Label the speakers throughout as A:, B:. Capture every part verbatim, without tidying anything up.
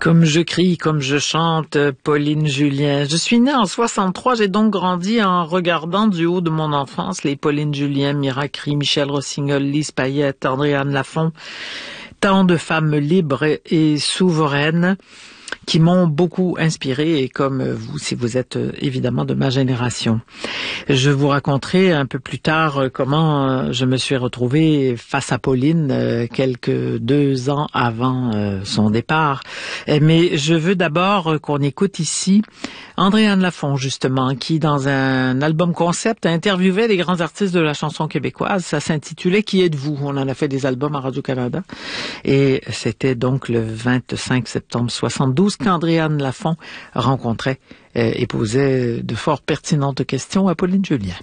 A: Comme je crie, comme je chante, Pauline Julien. Je suis née en soixante-trois, j'ai donc grandi en regardant du haut de mon enfance les Pauline Julien, Miracri, Michel Rossignol, Lise Payette, Andréane Lafont, tant de femmes libres et souveraines qui m'ont beaucoup inspiré, et comme vous, si vous êtes évidemment de ma génération. Je vous raconterai un peu plus tard comment je me suis retrouvée face à Pauline quelques deux ans avant son départ. Mais je veux d'abord qu'on écoute ici Andréane Lafont, justement, qui, dans un album concept, interviewait les grands artistes de la chanson québécoise. Ça s'intitulait « Qui êtes-vous ?» On en a fait des albums à Radio-Canada. Et c'était donc le vingt-cinq septembre soixante-douze qu'Andréane Lafont rencontrait euh, et posait de fort pertinentes questions à Pauline Julien.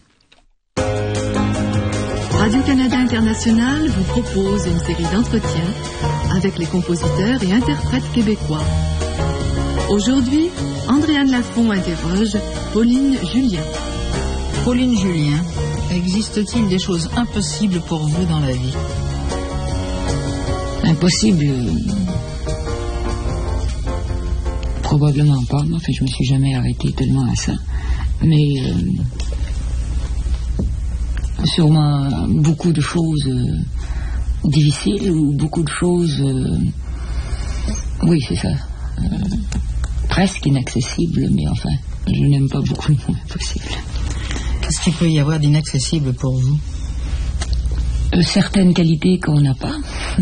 B: Radio-Canada International vous propose une série d'entretiens avec les compositeurs et interprètes québécois. Aujourd'hui, Andréane Lafont interroge Pauline Julien.
C: Pauline Julien, existe-t-il des choses impossibles pour vous dans la vie?
D: Impossible? Probablement pas. En fait, je me suis jamais arrêtée tellement à ça. Mais euh, sûrement beaucoup de choses euh, difficiles ou beaucoup de choses... Euh, oui, c'est ça. Euh, presque inaccessible, mais enfin, je n'aime pas beaucoup le mot impossible.
C: Qu'est-ce qu'il peut y avoir d'inaccessible pour vous?
D: euh, Certaines qualités qu'on n'a pas,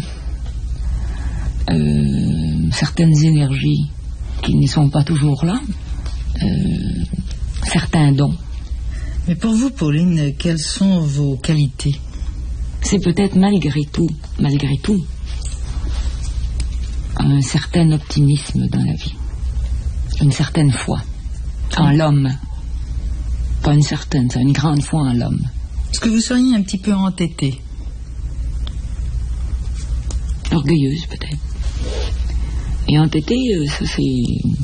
D: euh, certaines énergies qui ne sont pas toujours là, euh, certains dons.
C: Mais pour vous, Pauline, quelles sont vos qualités?
D: C'est peut-être malgré tout, malgré tout, un certain optimisme dans la vie. Une certaine foi en l'homme. Pas une certaine, c'est une grande foi en l'homme.
C: Est-ce que vous seriez un petit peu entêtée?
D: Orgueilleuse, peut-être. Et entêtée, ça c'est...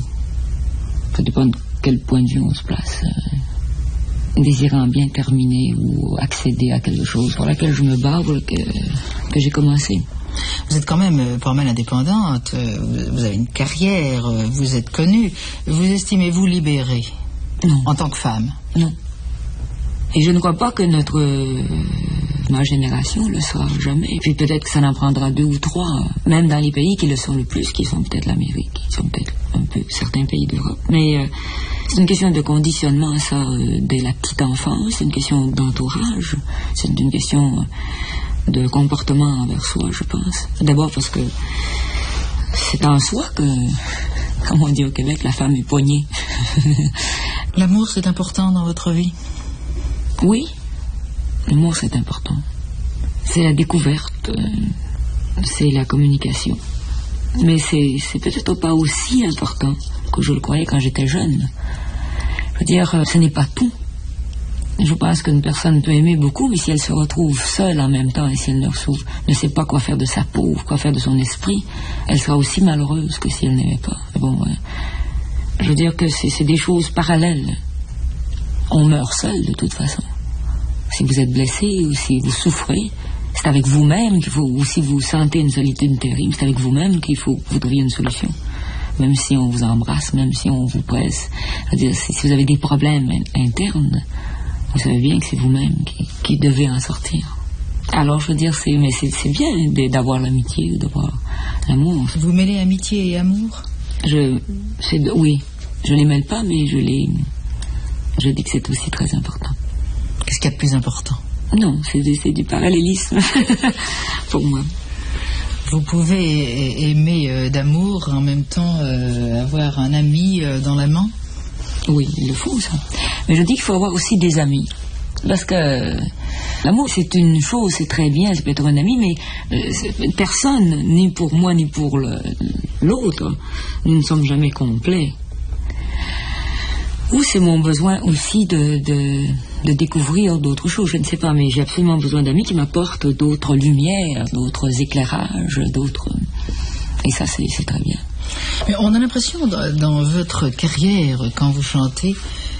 D: Ça dépend de quel point de vue on se place. Désirant bien terminer ou accéder à quelque chose pour laquelle je me bats, ou que, que j'ai commencé.
C: Vous êtes quand même pas mal indépendante, vous avez une carrière, vous êtes connue. Vous estimez-vous libérée?
D: Non.
C: En tant que femme?
D: Non. Et je ne crois pas que notre... ma génération le sera jamais. Et puis peut-être que ça en prendra deux ou trois, même dans les pays qui le sont le plus, qui sont peut-être l'Amérique, qui sont peut-être un peu certains pays d'Europe. Mais euh, c'est une question de conditionnement, ça, euh, dès la petite enfance. C'est une question d'entourage. C'est une question... Euh, de comportement envers soi, je pense. D'abord parce que c'est en soi que, comme on dit au Québec, la femme est poignée.
C: L'amour, c'est important dans votre vie?
D: Oui, l'amour, c'est important. C'est la découverte, c'est la communication. Mais c'est, c'est peut-être pas aussi important que je le croyais quand j'étais jeune. Je veux dire, ce n'est pas tout. Je pense qu'une personne peut aimer beaucoup, mais si elle se retrouve seule en même temps et si elle ne, retrouve, ne sait pas quoi faire de sa peau, quoi faire de son esprit, elle sera aussi malheureuse que si elle n'aimait pas. Bon, ouais. Je veux dire que c'est, c'est des choses parallèles. On meurt seul de toute façon. Si vous êtes blessé ou si vous souffrez, c'est avec vous-même qu'il faut, ou si vous sentez une solitude terrible, c'est avec vous-même qu'il faut vous trouver une solution. Même si on vous embrasse, même si on vous presse. Je veux dire, si, si vous avez des problèmes internes, vous savez bien que c'est vous-même qui, qui devez en sortir. Alors, je veux dire, c'est, mais c'est, c'est bien d'avoir l'amitié, d'avoir l'amour.
C: Vous mêlez amitié et amour?
D: Je, c'est, oui, je les mêle pas, mais je les, je dis que c'est aussi très important.
C: Qu'est-ce qu'il y a de plus important?
D: Non, c'est, c'est du parallélisme pour moi.
C: Vous pouvez aimer euh, d'amour en même temps euh, avoir un ami euh, dans la main?
D: Oui, il le faut, ça. Mais je dis qu'il faut avoir aussi des amis. Parce que euh, l'amour, c'est une chose, c'est très bien, ça peut être un ami, mais euh, personne, ni pour moi, ni pour le, l'autre, nous ne sommes jamais complets. Ou c'est mon besoin aussi de, de, de découvrir d'autres choses, je ne sais pas, mais j'ai absolument besoin d'amis qui m'apportent d'autres lumières, d'autres éclairages, d'autres... Et ça, c'est, c'est très bien.
C: Mais on a l'impression dans, dans votre carrière, quand vous chantez,